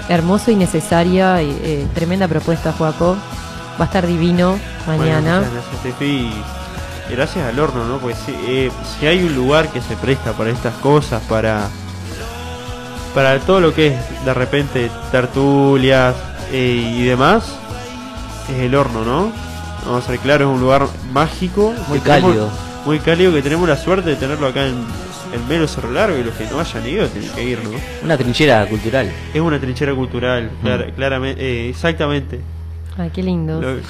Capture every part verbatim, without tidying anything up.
hermoso y necesaria, y, eh, tremenda propuesta, Joaco. Va a estar divino mañana. Bueno, gracias, Steffi, y gracias al horno, ¿no? Pues si, eh, si hay un lugar que se presta para estas cosas, para para todo lo que es de repente tertulias eh, y demás, es el horno, ¿no? Vamos a ser claros, es un lugar mágico, muy tenemos, cálido, muy cálido, que tenemos la suerte de tenerlo acá en el mero Cerro Largo, y los que no hayan ido tienen que ir, ¿no? una trinchera cultural. Es una trinchera cultural, mm. clar, claramente, eh, exactamente. Ay, qué lindo. Lo...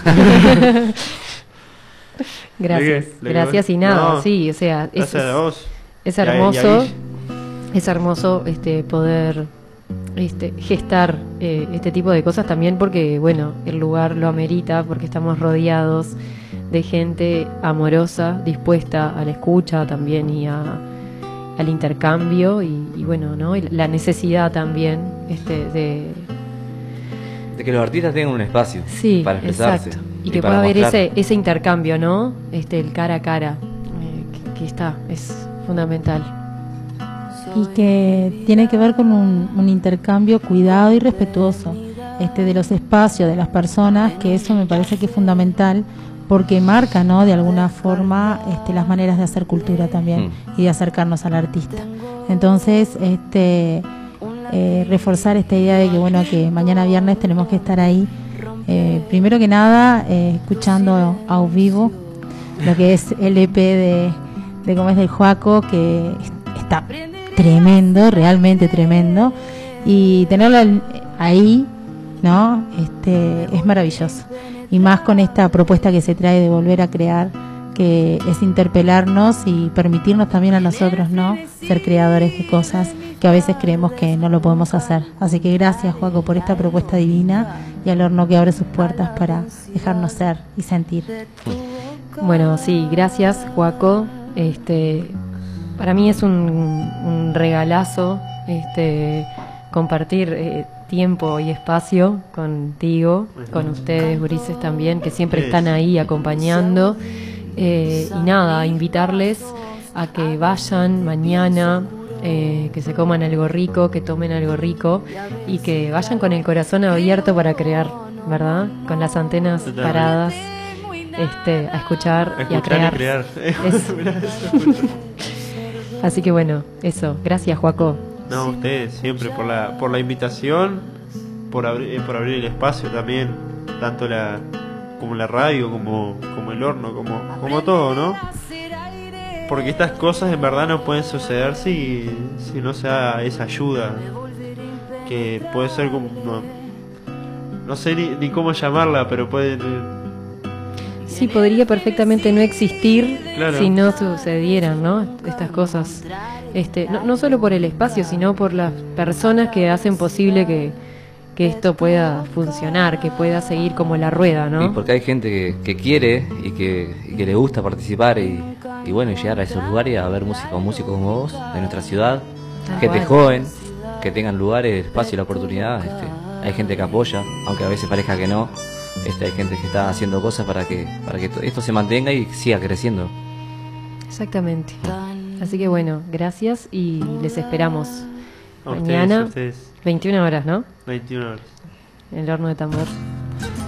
Gracias, le, le, gracias y nada, no, sí, o sea, es, a vos. es hermoso, es hermoso este poder este gestar eh, este tipo de cosas también, porque bueno, el lugar lo amerita, porque estamos rodeados de gente amorosa, dispuesta a la escucha también y a, al intercambio y, y bueno, ¿no? Y la necesidad también este de de que los artistas tengan un espacio, sí, para expresarse. Exacto. Y, y que pueda haber ese, ese intercambio, ¿no? Este, el cara a cara, eh, que, que está, es fundamental. Y que tiene que ver con un, un intercambio cuidado y respetuoso este, de los espacios, de las personas, que eso me parece que es fundamental, porque marca, ¿no?, de alguna forma este, las maneras de hacer cultura también mm. y de acercarnos al artista. Entonces, este... Eh, reforzar esta idea de que bueno, que mañana viernes tenemos que estar ahí, eh, primero que nada eh, escuchando a vivo lo que es el E P de, de cómo es del Joaco, que está tremendo, realmente tremendo, y tenerlo ahí, ¿no? Este, es maravilloso, y más con esta propuesta que se trae de volver a crear, que es interpelarnos y permitirnos también a nosotros, ¿no?, ser creadores de cosas que a veces creemos que no lo podemos hacer. Así que gracias, Joaco, por esta propuesta divina, y al horno que abre sus puertas para dejarnos ser y sentir. Bueno, sí, gracias, Joaco. Este, para mí es un, un regalazo este, compartir eh, tiempo y espacio contigo, con ustedes, gurises, también, que siempre están ahí acompañando. Eh, y nada, invitarles a que vayan mañana, eh, que se coman algo rico, que tomen algo rico y que vayan con el corazón abierto para crear, ¿verdad? Con las antenas paradas, este, a escuchar, a escuchar y a crear. Y crear. Así que bueno, eso. Gracias, Joaco. No, ustedes siempre por la por la invitación, por abrir por abrir el espacio también, tanto la como la radio, como como el horno, como como todo, ¿no? Porque estas cosas en verdad no pueden suceder si si no se da esa ayuda, que puede ser como no, no sé ni, ni cómo llamarla, pero puede sí, podría perfectamente no existir, claro, si no sucedieran, ¿no?, estas cosas. Este, no, no solo por el espacio, sino por las personas que hacen posible que, que esto pueda funcionar, que pueda seguir como la rueda, ¿no? Y porque hay gente que, que quiere y que, y que le gusta participar y, y bueno, llegar a esos lugares a ver músicos, músicos como vos, de nuestra ciudad, Tal gente cual. joven, que tengan lugares, el espacio y la oportunidad. Este, hay gente que apoya, aunque a veces parezca que no. Este, hay gente que está haciendo cosas para que para que esto se mantenga y siga creciendo. Exactamente. Así que bueno, gracias y les esperamos a mañana, ustedes, a ustedes. veintiuna horas, ¿no? veintiuna horas. En el horno de tambor.